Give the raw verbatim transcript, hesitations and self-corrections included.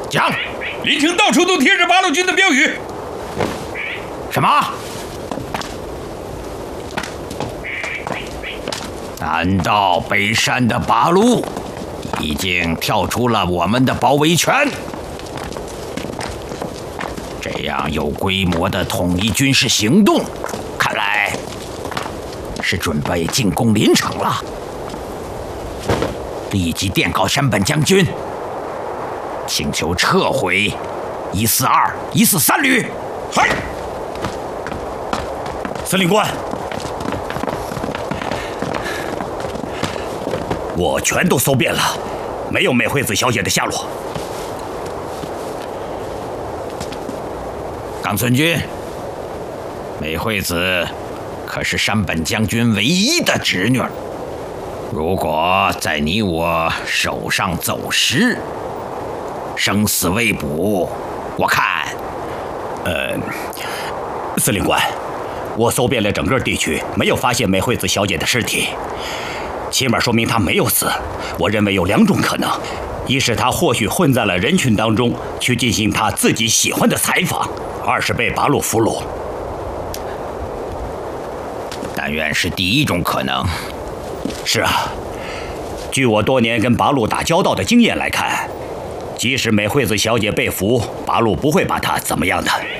讲， 林城到处都贴着八路军的标语。 什么？难道北山的八路已经跳出了我们的包围圈？这样有规模的统一军事行动，看来是准备进攻临城了。立即电告山本将军，请求撤回一四二、一四三旅。 嗨， 司令官，我全都搜遍了，没有美惠子小姐的下落。 冈村君，美惠子可是山本将军唯一的侄女，如果在你我手上走失，生死未卜，我看， 呃，司令官，我搜遍了整个地区，没有发现美惠子小姐的尸体，起码说明她没有死。我认为有两种可能：一是她或许混在了人群当中，去进行她自己喜欢的采访；二是被八路俘虏。 但愿是第一种可能。 是啊，据我多年跟八路打交道的经验来看，即使美惠子小姐被俘，八路不会把她怎么样的。